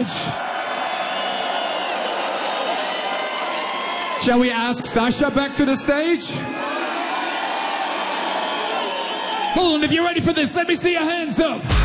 much. Shall we ask Sasha back to the stage? Hold on, if you're ready for this, let me see your hands up.